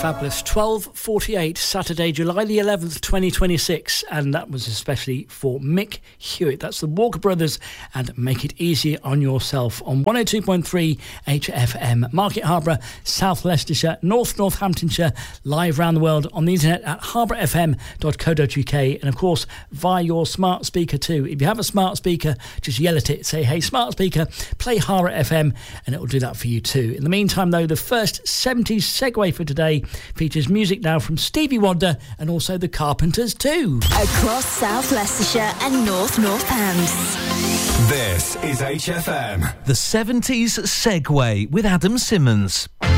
Fabulous. 12:48, Saturday, July the 11th, 2026. And that was especially for Mick Hewitt. That's the Walker Brothers and Make It Easier on Yourself on 102.3 HFM. Market Harborough, South Leicestershire, North Northamptonshire, live around the world on the internet at harbourfm.co.uk. And of course, via your smart speaker too. If you have a smart speaker, just yell at it. Say, hey, smart speaker, play Harbour FM, and it will do that for you too. In the meantime, though, the first 70s segue for today features music now from Stevie Wonder and also the Carpenters too. Across South Leicestershire and North Northants. This is HFM. The 70s Segway with Adam Simmons.